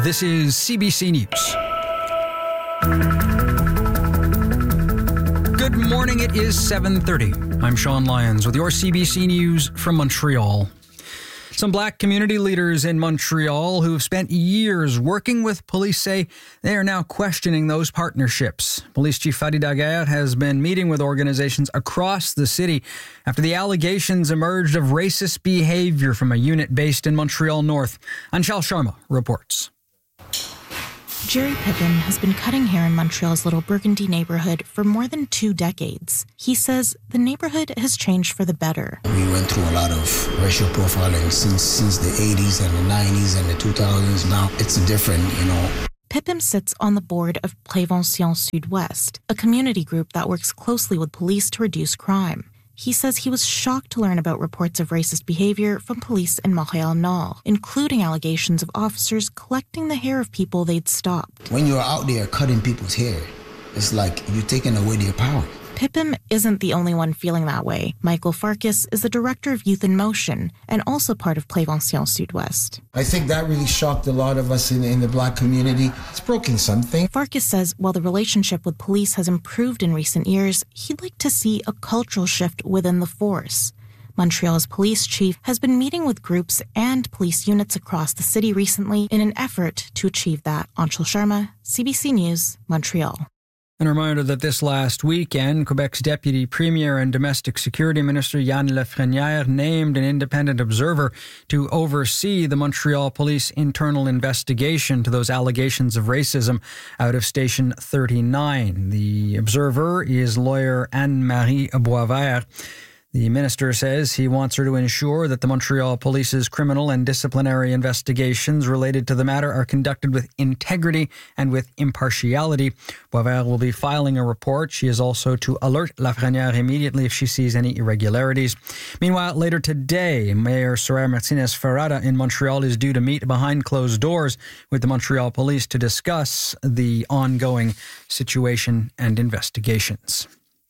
This is CBC News. Good morning, it is 7:30. I'm Sean Lyons with your CBC News from Montreal. Some Black community leaders in Montreal who've spent years working with police say they are now questioning those partnerships. Police Chief Fadi Daguerre has been meeting with organizations across the city after the allegations emerged of racist behavior from a unit based in Montreal North. Anshal Sharma reports. Jerry Pippin has been cutting hair in Montreal's Little Burgundy neighborhood for more than 2 decades. He says the neighborhood has changed for the better. We went through a lot of racial profiling since the 80s and the 90s and the 2000s. Now it's different, Pippin sits on the board of Prévention Sud-Ouest, a community group that works closely with police to reduce crime. He says he was shocked to learn about reports of racist behavior from police in Montreal Nord, including allegations of officers collecting the hair of people they'd stopped. When you're out there cutting people's hair, it's like you're taking away their power. Pippin isn't the only one feeling that way. Michael Farkas is the director of Youth in Motion and also part of Prévention Sud-Ouest. I think that really shocked a lot of us in the Black community. It's broken something. Farkas says while the relationship with police has improved in recent years, he'd like to see a cultural shift within the force. Montreal's police chief has been meeting with groups and police units across the city recently in an effort to achieve that. Anshul Sharma, CBC News, Montreal. And a reminder that this last weekend, Quebec's Deputy Premier and Domestic Security Minister Yann Lafrenière named an independent observer to oversee the Montreal Police internal investigation to those allegations of racism out of Station 39. The observer is lawyer Anne-Marie Boisvert. The minister says he wants her to ensure that the Montreal Police's criminal and disciplinary investigations related to the matter are conducted with integrity and with impartiality. Boisvert will be filing a report. She is also to alert Lafrenière immediately if she sees any irregularities. Meanwhile, later today, Mayor Soeur Martinez-Ferrada in Montreal is due to meet behind closed doors with the Montreal Police to discuss the ongoing situation and investigations.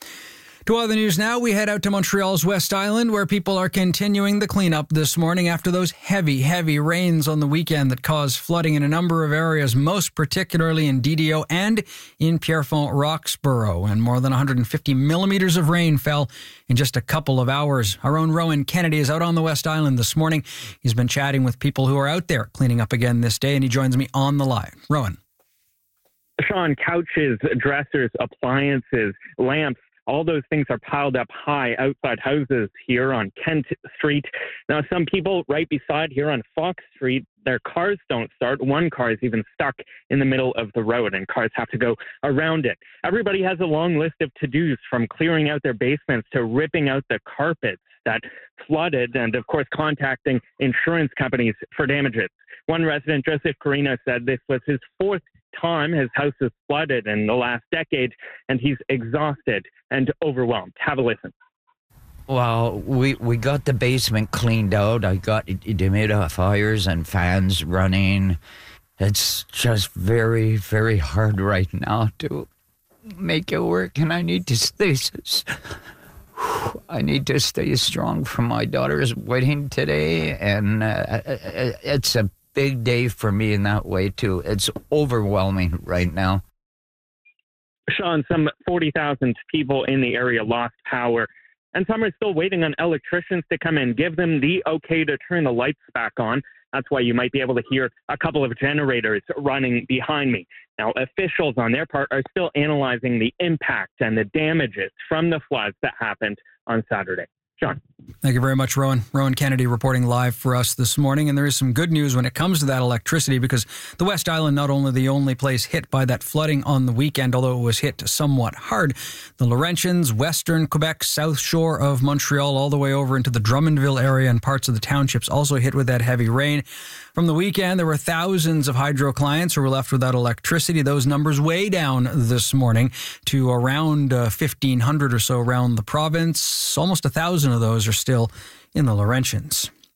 To other news now, we head out to Montreal's West Island, where people are continuing the cleanup this morning after those heavy rains on the weekend that caused flooding in a number of areas, most particularly in DDO and in Pierrefonds-Roxborough. And more than 150 millimeters of rain fell in just a couple of hours. Our own Rowan Kennedy is out on the West Island this morning. He's been chatting with people who are out there cleaning up again this day, and he joins me on the line. Rowan. Sean, couches, dressers, appliances, lamps, all those things are piled up high outside houses here on Kent Street. Now, some people right beside here on Fox Street, their cars don't start. One car is even stuck in the middle of the road, and cars have to go around it. Everybody has a long list of to-dos, from clearing out their basements to ripping out the carpets that flooded, and, of course, contacting insurance companies for damages. One resident, Joseph Carina, said this was his 4th time his house is flooded in the last decade, and he's exhausted and overwhelmed. Have a listen. Well, we got the basement cleaned out. I got dehumidifiers and fans running. It's just very, very hard right now to make it work, and I need to stay strong for my daughter's wedding today, and it's a big day for me in that way, too. It's overwhelming right now. Sean, some 40,000 people in the area lost power, and some are still waiting on electricians to come in, give them the okay to turn the lights back on. That's why you might be able to hear a couple of generators running behind me. Now, officials on their part are still analyzing the impact and the damages from the floods that happened on Saturday. Sean. Thank you very much, Rowan. Rowan Kennedy reporting live for us this morning. And there is some good news when it comes to that electricity, because the West Island, not only the only place hit by that flooding on the weekend, although it was hit somewhat hard, the Laurentians, Western Quebec, South Shore of Montreal, all the way over into the Drummondville area and parts of the townships also hit with that heavy rain. From the weekend, there were thousands of hydro clients who were left without electricity. Those numbers way down this morning to around 1,500 or so around the province. Almost 1,000 of those are still in the Laurentians.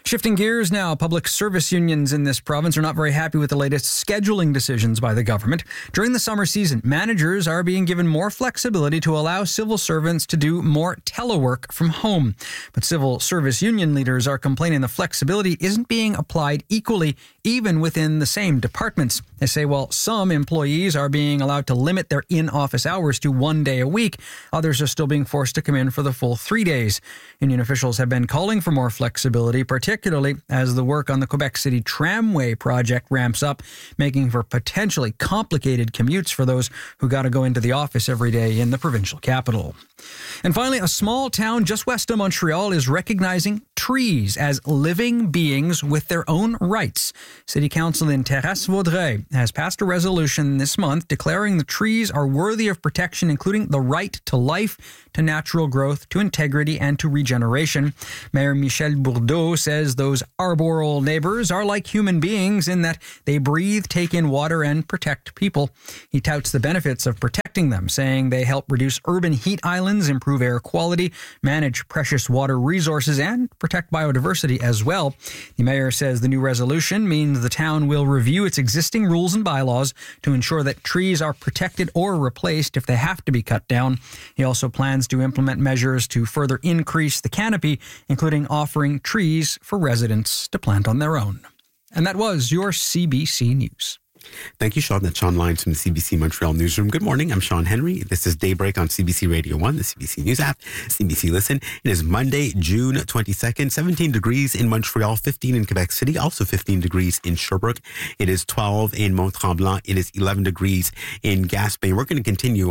Shifting gears now, public service unions in this province are not very happy with the latest scheduling decisions by the government. During the summer season, managers are being given more flexibility to allow civil servants to do more telework from home. But civil service union leaders are complaining the flexibility isn't being applied equally, even within the same departments. They say while some employees are being allowed to limit their in-office hours to 1 day a week, others are still being forced to come in for the full 3 days. Union officials have been calling for more flexibility, particularly as the work on the Quebec City Tramway project ramps up, making for potentially complicated commutes for those who got to go into the office every day in the provincial capital. And finally, a small town just west of Montreal is recognizing trees as living beings with their own rights. City Council in Terrasse-Vaudreuil has passed a resolution this month declaring the trees are worthy of protection, including the right to life, to natural growth, to integrity, and to regeneration. Mayor Michel Bourdeau says those arboreal neighbors are like human beings in that they breathe, take in water, and protect people. He touts the benefits of protecting them, saying they help reduce urban heat islands, improve air quality, manage precious water resources, and protect biodiversity as well. The mayor says the new resolution means the town will review its existing rules and bylaws to ensure that trees are protected or replaced if they have to be cut down. He also plans to implement measures to further increase the canopy, including offering trees for residents to plant on their own. And that was your CBC News. Thank you, Sean. That's Sean Lyons from the CBC Montreal Newsroom. Good morning. I'm Sean Henry. This is Daybreak on CBC Radio 1, the CBC News app, CBC Listen. It is Monday, June 22nd, 17 degrees in Montreal, 15 in Quebec City, also 15 degrees in Sherbrooke. It is 12 in Mont-Tremblant. It is 11 degrees in Gaspé. We're going to continue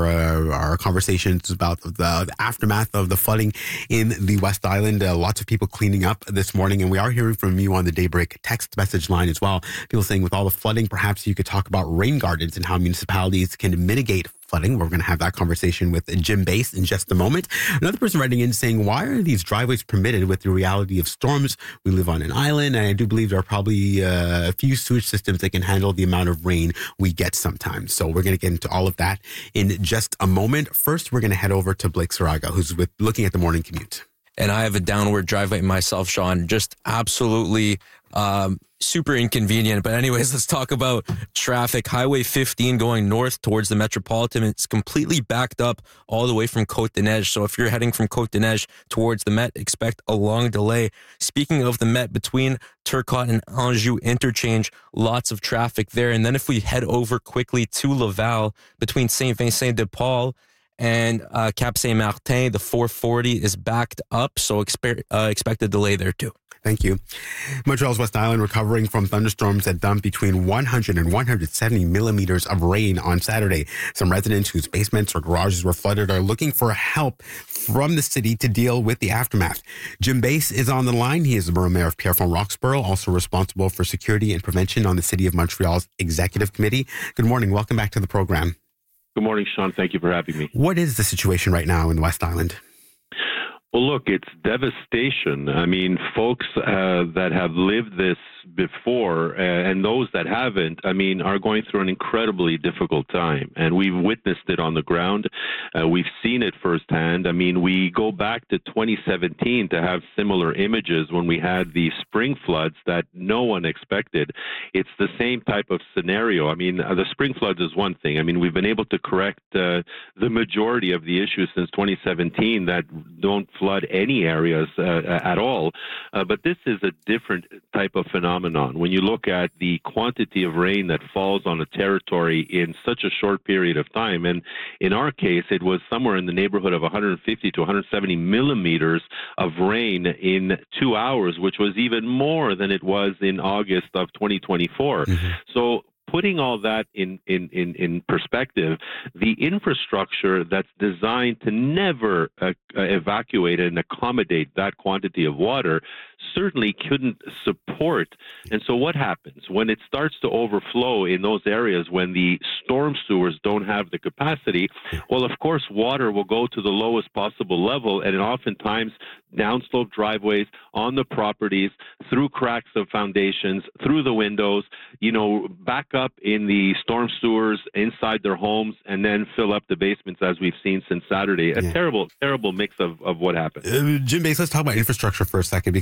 our conversations about the aftermath of the flooding in the West Island. Lots of people cleaning up this morning, and we are hearing from you on the Daybreak text message line as well. People saying with all the flooding, perhaps you could talk about rain gardens and how municipalities can mitigate flooding. We're going to have that conversation with Jim Bass in just a moment. Another person writing in saying, why are these driveways permitted with the reality of storms? We live on an island, and I do believe there are probably a few sewage systems that can handle the amount of rain we get sometimes. So we're going to get into all of that in just a moment. First, we're going to head over to Blake Saraga, who's looking at the morning commute. And I have a downward driveway myself, Sean. Just absolutely super inconvenient. But anyways, let's talk about traffic. Highway 15 going north towards the Metropolitan. It's completely backed up all the way from Côte-des-Neiges. So if you're heading from Côte-des-Neiges towards the Met, expect a long delay. Speaking of the Met, between Turcotte and Anjou interchange, lots of traffic there. And then if we head over quickly to Laval, between Saint-Vincent-de-Paul and Cap Saint-Martin, the 440 is backed up. So expect a delay there too. Thank you. Montreal's West Island recovering from thunderstorms that dumped between 100 and 170 millimeters of rain on Saturday. Some residents whose basements or garages were flooded are looking for help from the city to deal with the aftermath. Jim Bass is on the line. He is the borough mayor of Pierrefonds-Roxborough, also responsible for security and prevention on the City of Montreal's Executive Committee. Good morning. Welcome back to the program. Good morning, Sean. Thank you for having me. What is the situation right now in the West Island? Well, look, it's devastation. I mean, folks that have lived this before and those that haven't, I mean, are going through an incredibly difficult time. And we've witnessed it on the ground. We've seen it firsthand. I mean, we go back to 2017 to have similar images when we had the spring floods that no one expected. It's the same type of scenario. I mean, the spring floods is one thing. I mean, we've been able to correct the majority of the issues since 2017 that don't flood any areas at all. But this is a different type of phenomenon. When you look at the quantity of rain that falls on a territory in such a short period of time, and in our case, it was somewhere in the neighborhood of 150 to 170 millimeters of rain in 2 hours, which was even more than it was in August of 2024. Mm-hmm. So putting all that in perspective, the infrastructure that's designed to never evacuate and accommodate that quantity of water certainly couldn't support. And so what happens when it starts to overflow in those areas, when the storm sewers don't have the capacity? Well, of course, water will go to the lowest possible level, and oftentimes downslope driveways, on the properties, through cracks of foundations, through the windows, back up in the storm sewers inside their homes, and then fill up the basements as we've seen since Saturday. A terrible, terrible mix of what happened. Jim Bass, let's talk about infrastructure for a second, because when you do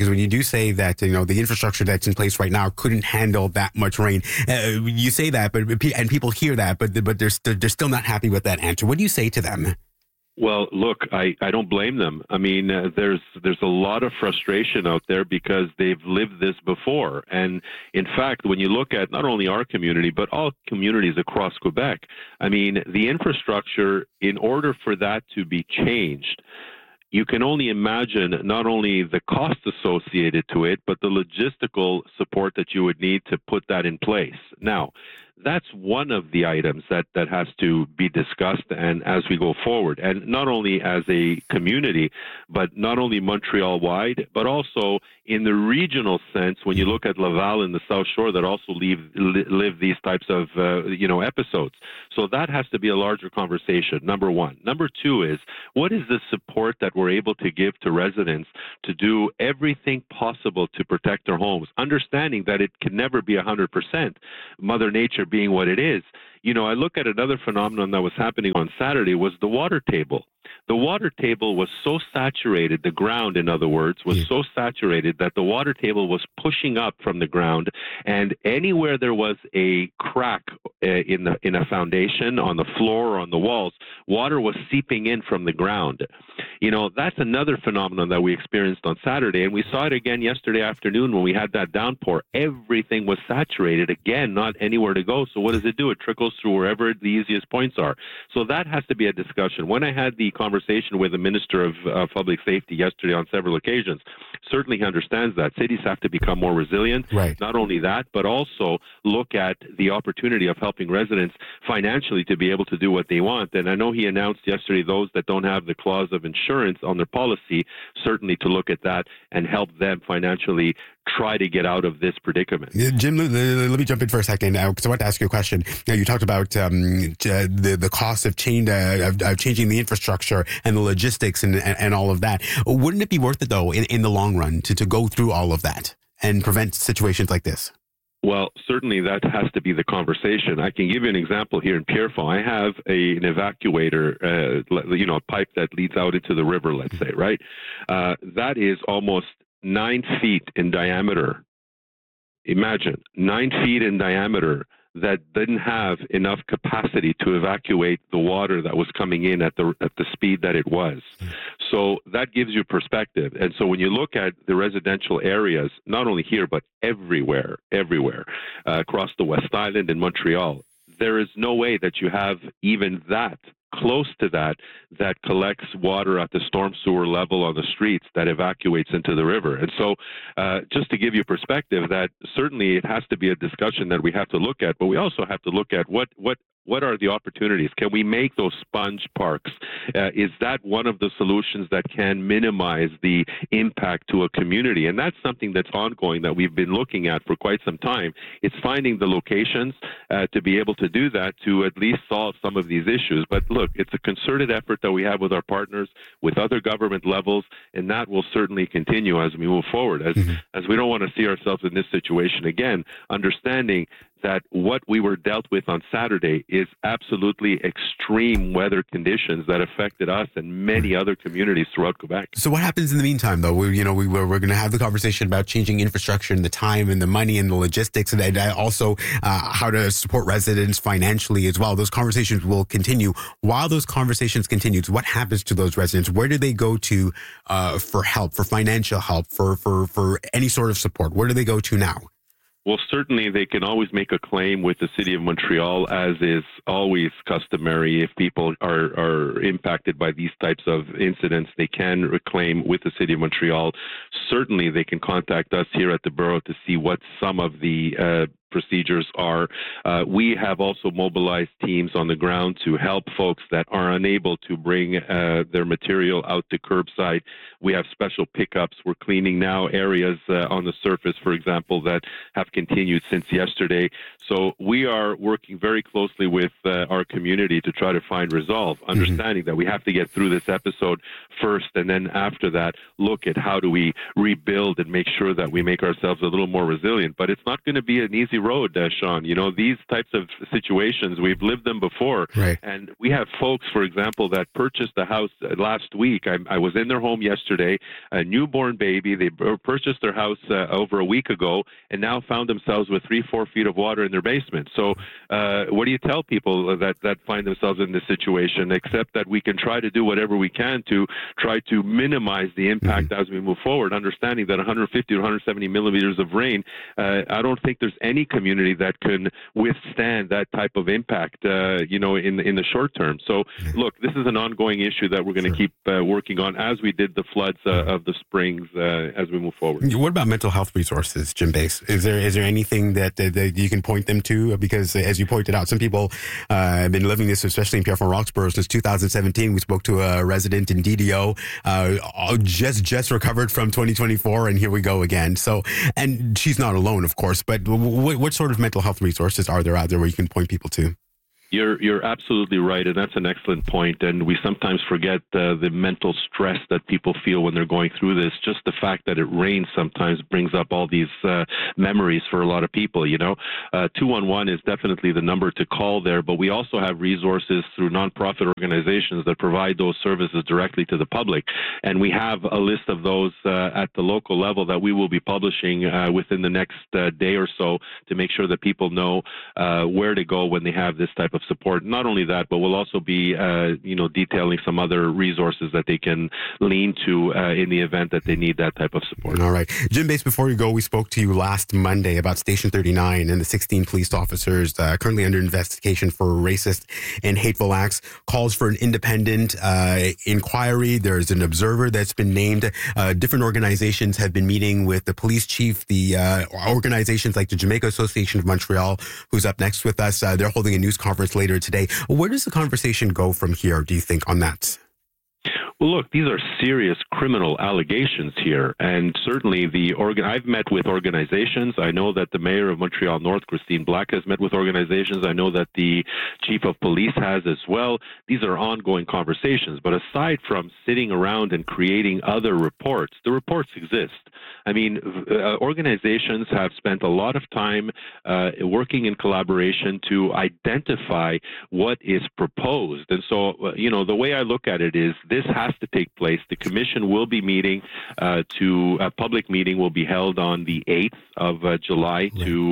say that, the infrastructure that's in place right now couldn't handle that much rain. You say that, and people hear that, but they're still not happy with that answer. What do you say to them? Well, look, I don't blame them. I mean, there's a lot of frustration out there because they've lived this before. And in fact, when you look at not only our community, but all communities across Quebec, I mean, the infrastructure, in order for that to be changed, you can only imagine not only the cost associated to it, but the logistical support that you would need to put that in place. Now, that's one of the items that has to be discussed and as we go forward, and not only as a community, but not only Montreal-wide, but also in the regional sense, when you look at Laval and the South Shore that also live these types of episodes. So that has to be a larger conversation, number one. Number two is, what is the support that we're able to give to residents to do everything possible to protect their homes, understanding that it can never be 100%, Mother Nature being what it is. I look at another phenomenon that was happening on Saturday was the water table. The water table was so saturated, the ground, in other words, was so saturated that the water table was pushing up from the ground, and anywhere there was a crack in a foundation, on the floor or on the walls, water was seeping in from the ground. That's another phenomenon that we experienced on Saturday, and we saw it again yesterday afternoon when we had that downpour. Everything was saturated, again, not anywhere to go. So what does it do? It trickles through wherever the easiest points are. So that has to be a discussion. When I had the conversation with the Minister of Public Safety yesterday on several occasions, certainly he understands that cities have to become more resilient. Right. Not only that, but also look at the opportunity of helping residents financially to be able to do what they want. And I know he announced yesterday those that don't have the clause of insurance on their policy, certainly to look at that and help them financially try to get out of this predicament. Jim, let me jump in for a second because I want to ask you a question. Now, you talked about the cost of changing the infrastructure and the logistics and all of that. Wouldn't it be worth it, though, in the long run to go through all of that and prevent situations like this? Well, certainly that has to be the conversation. I can give you an example here in Pierrefonds. I have an evacuator, a pipe that leads out into the river, let's say, right? That is almost 9 feet in diameter. Imagine 9 feet in diameter that didn't have enough capacity to evacuate the water that was coming in at the speed that it was. So that gives you perspective. And so when you look at the residential areas, not only here, but everywhere, across the West Island and Montreal, there is no way that you have even that close to that collects water at the storm sewer level on the streets that evacuates into the river. And so just to give you perspective, that certainly it has to be a discussion that we have to look at, but we also have to look at what are the opportunities? Can we make those sponge parks? Is that one of the solutions that can minimize the impact to a community? And that's something that's ongoing that we've been looking at for quite some time. It's finding the locations to be able to do that, to at least solve some of these issues. But look, it's a concerted effort that we have with our partners, with other government levels, and that will certainly continue as we move forward, as we don't want to see ourselves in this situation again, understanding that what we were dealt with on Saturday is absolutely extreme weather conditions that affected us and many other communities throughout Quebec. So what happens in the meantime, though? We're going to have the conversation about changing infrastructure and the time and the money and the logistics, and also how to support residents financially as well. Those conversations will continue. While those conversations continue, what happens to those residents? Where do they go to for help, for financial help, for any sort of support? Where do they go to now? Well, certainly they can always make a claim with the City of Montreal, as is always customary. If people are impacted by these types of incidents, they can reclaim with the City of Montreal. Certainly they can contact us here at the Borough to see what some of the procedures are. We have also mobilized teams on the ground to help folks that are unable to bring their material out to curbside. We have special pickups. We're cleaning now areas on the surface, for example, that have continued since yesterday. So we are working very closely with our community to try to find resolve, understanding that we have to get through this episode first, and then after that, look at how do we rebuild and make sure that we make ourselves a little more resilient. But it's not going to be an easy road, Sean. You know, these types of situations, we've lived them before. Right. And we have folks, for example, that purchased a house last week. I was in their home yesterday, a newborn baby. They purchased their house over a week ago and now found themselves with 3-4 feet of water in their basement. So what do you tell people that find themselves in this situation, except that we can try to do whatever we can to try to minimize the impact as we move forward, understanding that 150 to 170 millimeters of rain, I don't think there's any community that can withstand that type of impact, in the short term. So, look, this is an ongoing issue that we're going to keep working on as we did the floods of the springs as we move forward. What about mental health resources, Jim Bass? Is there anything that you can point them to? Because as you pointed out, some people have been living this, especially in Pierrefonds Roxborough, since 2017. We spoke to a resident in DDO, just recovered from 2024, and here we go again. So, and she's not alone, of course, but what sort of mental health resources are there out there where you can point people to? You're absolutely right, and that's an excellent point. And we sometimes forget the mental stress that people feel when they're going through this. Just the fact that it rains sometimes brings up all these memories for a lot of people. 211 is definitely the number to call there, but we also have resources through nonprofit organizations that provide those services directly to the public. And we have a list of those at the local level that we will be publishing within the next day or so to make sure that people know where to go when they have this type of support. Not only that, but we'll also be, detailing some other resources that they can lean to in the event that they need that type of support. All right. Jim Bass, before you go, we spoke to you last Monday about Station 39 and the 16 police officers currently under investigation for racist and hateful acts. Calls for an independent inquiry. There's an observer that's been named. Different organizations have been meeting with the police chief, the organizations like the Jamaica Association of Montreal, who's up next with us. They're holding a news conference later today. Where does the conversation go from here, do you think, on that? Well, look, these are serious criminal allegations here, and certainly I've met with organizations. I know that the mayor of Montreal North, Christine Black, has met with organizations. I know that the chief of police has as well. These are ongoing conversations, but aside from sitting around and creating other reports, the reports exist. I mean, organizations have spent a lot of time working in collaboration to identify what is proposed. And so, the way I look at it is this has to take place. The commission will be meeting to a public meeting will be held on the 8th of July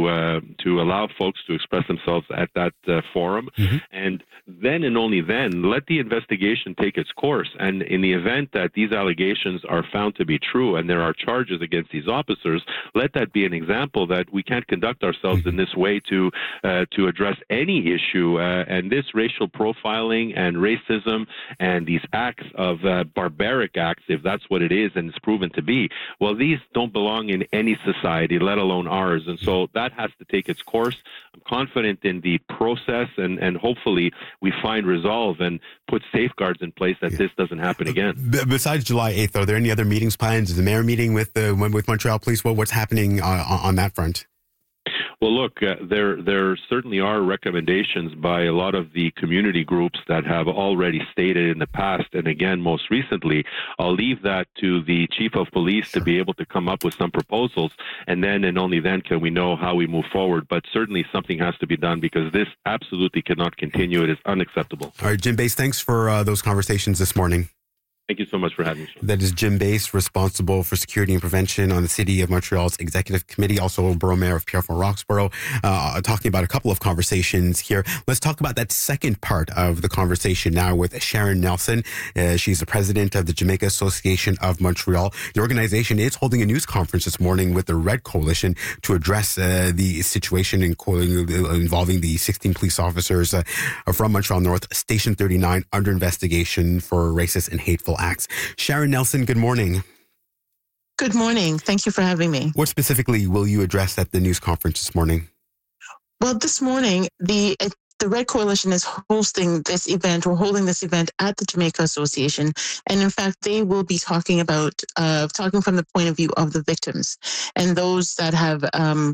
to allow folks to express themselves at that forum. And then and only then, let the investigation take its course. And in the event that these allegations are found to be true and there are charges against these officers, let that be an example that we can't conduct ourselves in this way to address any issue. And this racial profiling and racism and these acts of barbaric acts, if that's what it is and it's proven to be, well, these don't belong in any society, let alone ours. And so that has to take its course. I'm confident in the process, and hopefully we find resolve and put safeguards in place that this doesn't happen again. Besides July 8th, are there any other meetings planned? Is the mayor meeting with Montreal Police? What's happening on that front? Well, look, there certainly are recommendations by a lot of the community groups that have already stated in the past, and again, most recently. I'll leave that to the chief of police to be able to come up with some proposals, and then and only then can we know how we move forward. But certainly something has to be done because this absolutely cannot continue. It is unacceptable. All right, Jim Bass, thanks for those conversations this morning. Thank you so much for having me. That is Jim Bass, responsible for security and prevention on the City of Montreal's Executive Committee, also Borough Mayor of Pierrefonds Roxborough, talking about a couple of conversations here. Let's talk about that second part of the conversation now with Sharon Nelson. She's the president of the Jamaica Association of Montreal. The organization is holding a news conference this morning with the Red Coalition to address the situation involving the 16 police officers from Montreal North, Station 39, under investigation for racist and hateful acts. Sharon Nelson, good morning. Good morning. Thank you for having me. What specifically will you address at the news conference this morning? Well, this morning, the Red Coalition is hosting this event, or holding this event at the Jamaica Association. And in fact, they will be talking from the point of view of the victims and those that have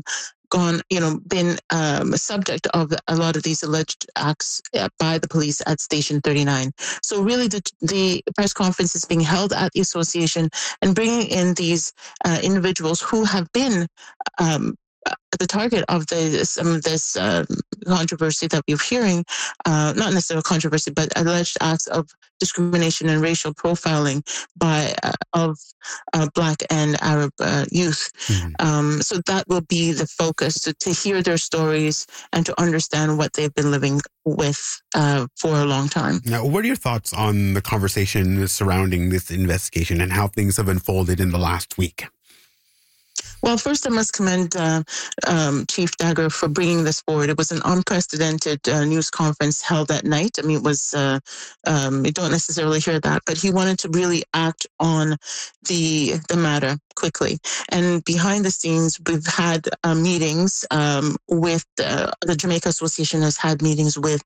been subject of a lot of these alleged acts by the police at Station 39. So really the press conference is being held at the association and bringing in these individuals who have been the target of some of this controversy that we're hearing, not necessarily controversy, but alleged acts of discrimination and racial profiling of Black and Arab youth. Mm-hmm. So that will be the focus, to hear their stories and to understand what they've been living with for a long time. Now, what are your thoughts on the conversation surrounding this investigation and how things have unfolded in the last week? Well, first I must commend Chief Dagger for bringing this forward. It was an unprecedented news conference held that night. I mean, it was, you don't necessarily hear that, but he wanted to really act on the matter quickly. And behind the scenes, we've had meetings with the Jamaica Association has had meetings with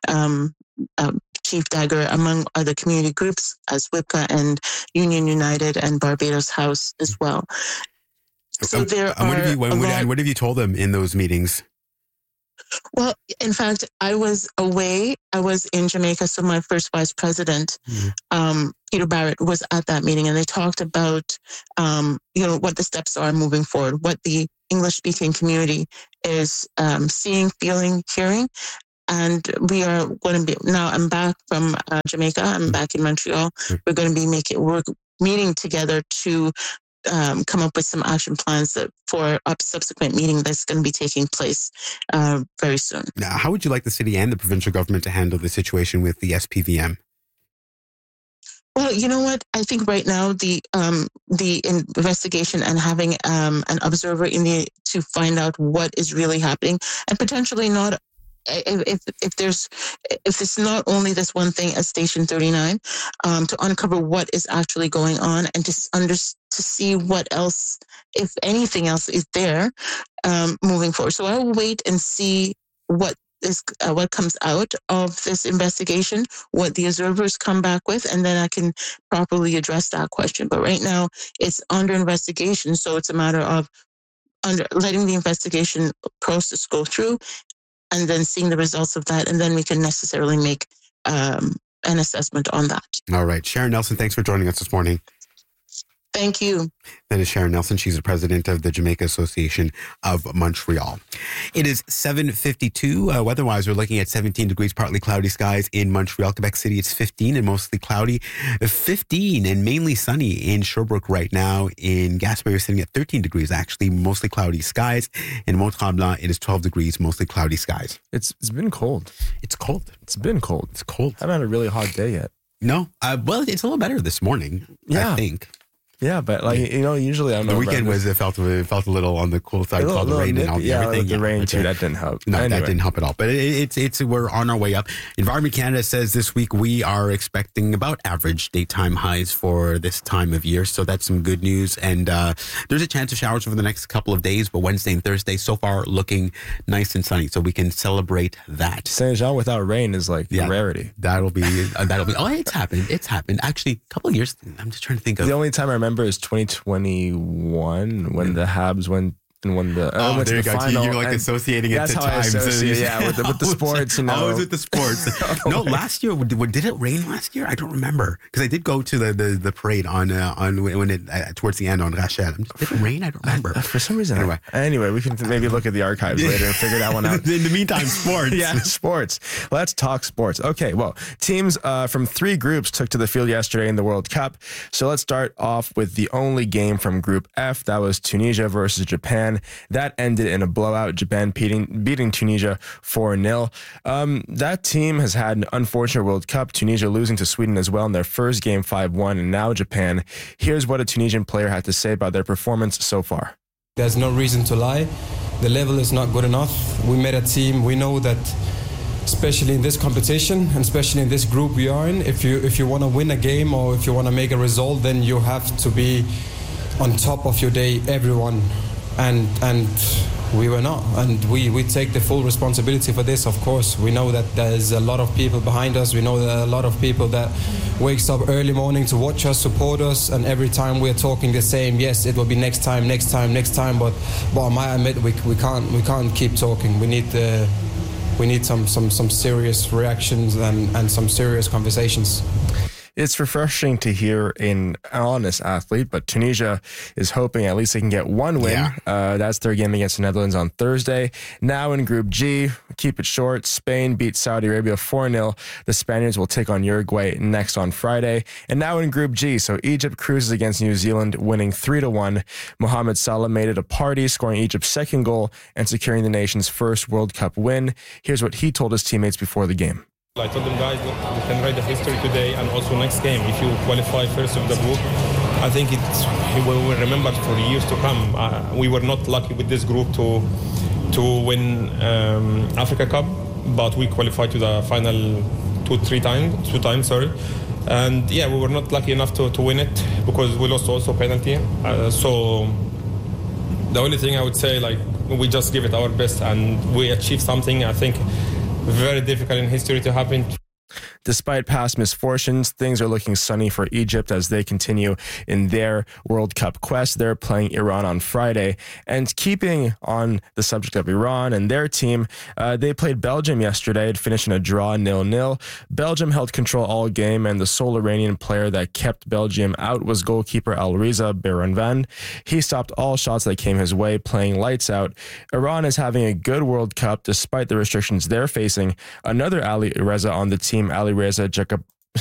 Chief Dagger, among other community groups, as WIPCA and Union United and Barbados House as well. So what have you told them in those meetings? Well, in fact, I was away. I was in Jamaica, so my first vice president, Peter Barrett, was at that meeting, and they talked about, what the steps are moving forward, what the English-speaking community is seeing, feeling, hearing. And we are going to be, now I'm back from Jamaica. I'm back in Montreal. We're going to be we're meeting together to come up with some action plans for a subsequent meeting that's going to be taking place very soon. Now, how would you like the city and the provincial government to handle the situation with the SPVM? Well, you know what? I think right now the investigation and having an observer to find out what is really happening, and potentially not. If it's not only this one thing at Station 39, to uncover what is actually going on and to see what else, if anything else, is there moving forward. So I will wait and see what comes out of this investigation, what the observers come back with, and then I can properly address that question. But right now, it's under investigation, so it's a matter of letting the investigation process go through, and then seeing the results of that, and then we can necessarily make an assessment on that. All right. Sharon Nelson, thanks for joining us this morning. Thank you. That is Sharon Nelson. She's the president of the Jamaica Association of Montreal. It is 7:52. Weather-wise, we're looking at 17 degrees, partly cloudy skies in Montreal. Quebec City, it's 15 and mostly cloudy. 15 and mainly sunny in Sherbrooke right now. In Gaspé, we're sitting at 13 degrees, actually, mostly cloudy skies. In Mont-Tremblant, it is 12 degrees, mostly cloudy skies. It's been cold. It's cold. It's been cold. It's cold. I haven't had a really hot day yet. No. Well, it's a little better this morning, I think. Yeah, but usually I don't know. The weekend it felt a little on the cool side. With all the rain and all everything. The rain too. That didn't help. No, that didn't help at all. But we're on our way up. Environment Canada says this week we are expecting about average daytime highs for this time of year. So that's some good news. And there's a chance of showers over the next couple of days, but Wednesday and Thursday so far looking nice and sunny. So we can celebrate that. Saint Jean without rain is like a rarity. That'll be. Oh, it's happened. It's happened. Actually, a couple of years. I'm just trying to think of. The only time I remember is 2021 when the Habs went and won the went to the final. You're like associating it to times. With the sports. Always with the sports. No, last year, did it rain last year? I don't remember because I did go to the parade on when it towards the end on Rachel. Did it rain? I don't remember. For some reason. Anyway, we can maybe look at the archives later and figure that one out. In the meantime, sports. Sports. Let's talk sports. Okay, well, teams from 3 groups took to the field yesterday in the World Cup. So let's start off with the only game from Group F. That was Tunisia versus Japan. That ended in a blowout, Japan beating Tunisia 4-0. That team has had an unfortunate World Cup, Tunisia losing to Sweden as well in their first game 5-1, and now Japan. Here's what a Tunisian player had to say about their performance so far. There's no reason to lie. The level is not good enough. We made a team. We know that, especially in this competition, and especially in this group we are in, if you want to win a game or if you want to make a result, then you have to be on top of your day, everyone. And we were not, and we take the full responsibility for this. Of course, we know that there's a lot of people behind us. We know that a lot of people that wakes up early morning to watch us, support us, and every time we're talking the same. Yes, it will be next time. But I might admit we can't keep talking. We need some serious reactions and some serious conversations. It's refreshing to hear an honest athlete, but Tunisia is hoping at least they can get one win. Yeah. That's their game against the Netherlands on Thursday. Now in Group G, keep it short, Spain beat Saudi Arabia 4-0. The Spaniards will take on Uruguay next on Friday. And now in Group G, so Egypt cruises against New Zealand, winning 3-1. Mohamed Salah made it a party, scoring Egypt's second goal and securing the nation's first World Cup win. Here's what he told his teammates before the game. I told them, guys, look, we can write the history today and also next game. If you qualify first of the group, I think it will remember for years to come. We were not lucky with this group to win Africa Cup, but we qualified to the final two times. And yeah, we were not lucky enough to win it because we lost also penalty. So the only thing I would say, like, we just give it our best and we achieved something, I think, very difficult in history to happen. Despite past misfortunes, things are looking sunny for Egypt as they continue in their World Cup quest. They're playing Iran on Friday. And keeping on the subject of Iran and their team, they played Belgium yesterday. It finished in a draw 0-0. Belgium held control all game, and the sole Iranian player that kept Belgium out was goalkeeper Alireza Beiranvand. He stopped all shots that came his way, playing lights out. Iran is having a good World Cup despite the restrictions they're facing. Another Alireza on the team, Alireza